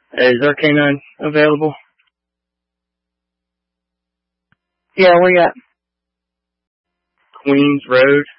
Is our canine available? Yeah, where you at? Queens Road,